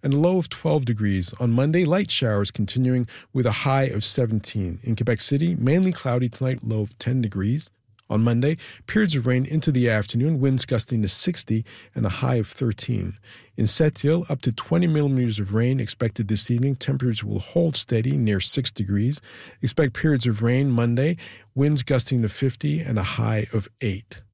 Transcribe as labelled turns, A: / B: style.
A: and a low of 12 degrees. On Monday, light showers continuing with a high of 17. In Quebec City, mainly cloudy tonight, low of 10 degrees. On Monday, periods of rain into the afternoon, winds gusting to 60 and a high of 13. In Sept-Îles, up to 20 millimeters of rain expected this evening. Temperatures will hold steady near 6 degrees. Expect periods of rain Monday, winds gusting to 50 and a high of 8.